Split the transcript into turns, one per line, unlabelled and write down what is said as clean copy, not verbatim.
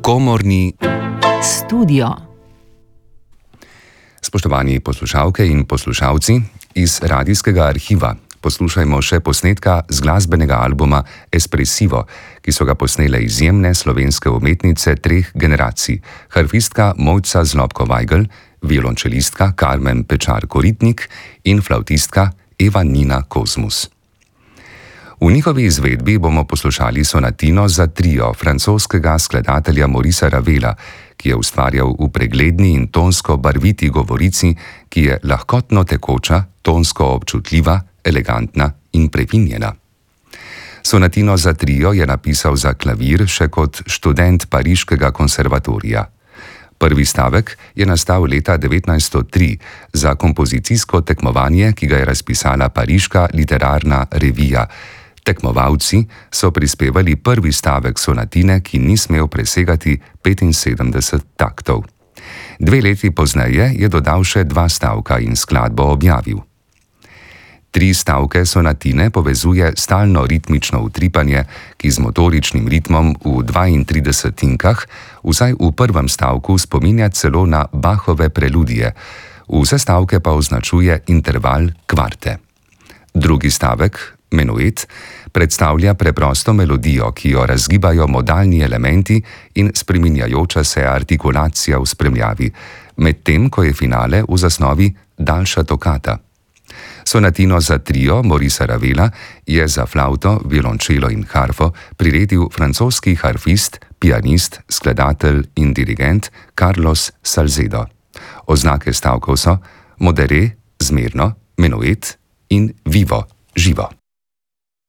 Komorni
studio.
Spoštovani poslušalke in poslušalci, iz radijskega arhiva poslušajmo še posnetka z glasbenega albuma Espressivo, ki so ga posnele izjemne slovenske umetnice treh generacij: harfistka Mojca Zlobko-Vajgl, violončelistka Karmen Pečar-Koritnik in flavtistka Eva Nina Kozmus. V njihovi izvedbi bomo poslušali sonatino za trio francoskega skladatelja Maurice Ravela, ki je ustvarjal v pregledni in tonsko barviti govorici, ki je lahkotno tekoča, tonsko občutljiva, elegantna in prefinjena. Sonatino za trio je napisal za klavir še kot študent Pariškega konservatorija. Prvi stavek je nastal leta 1903 za kompozicijsko tekmovanje, ki ga je razpisala Pariška literarna revija. Tekmovalci so prispevali prvi stavek sonatine, ki ni smel presegati 75 taktov. 2 leti pozneje je dodal še 2 stavka in skladbo objavil. 3 stavke sonatine povezuje stalno ritmično utripanje, ki z motoričnim ritmom v 32 tinkah, vsaj v prvem stavku spominja celo na Bachove preludije, vse stavke pa označuje interval kvarte. Drugi stavek, menuet, predstavlja preprosto melodijo, ki jo razgibajo modalni elementi in spreminjajoča se artikulacija v spremljavi, medtem ko je finale v zasnovi daljša tokata. Sonatino za trio Maurice Ravela je za flavto, violončelo in harfo priredil francoski harfist, pianist, skladatelj in dirigent Carlos Salcedo. Oznake stavkov so modere, zmerno, menuet in vivo, živo.